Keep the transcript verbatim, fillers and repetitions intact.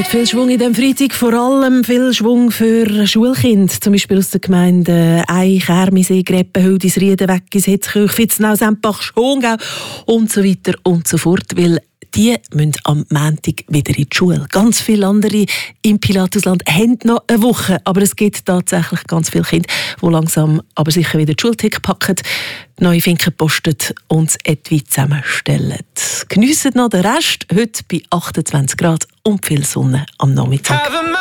Viel Schwung in diesem Freitag, vor allem viel Schwung für Schulkinder, zum Beispiel aus den Gemeinden Eich, Ermisee, Greppen, Hildis, Riedenwegg, Hitzkirch, Fitznau, Sempach, Schongau und so weiter und so fort, weil die müssen am Montag wieder in die Schule. Ganz viele andere im Pilatusland haben noch eine Woche, aber es gibt tatsächlich ganz viele Kinder, die langsam aber sicher wieder die Schulticket packen, neue Finken posten und das Etui zusammenstellen. Geniessen noch den Rest, heute bei achtundzwanzig Grad und viel Sonne am Nachmittag.